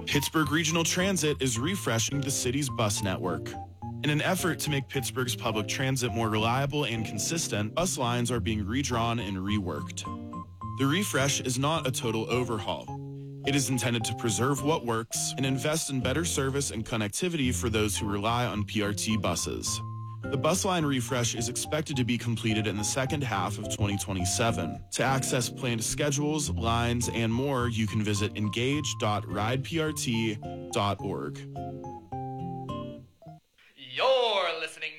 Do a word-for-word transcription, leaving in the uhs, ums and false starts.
Pittsburgh Regional Transit is refreshing the city's bus network. In an effort to make Pittsburgh's public transit more reliable and consistent, bus lines are being redrawn and reworked. The refresh is not a total overhaul. It is intended to preserve what works and invest in better service and connectivity for those who rely on P R T buses. The bus line refresh is expected to be completed in the second half of twenty twenty-seven. To access planned schedules, lines, and more, you can visit engage dot ride p r t dot org.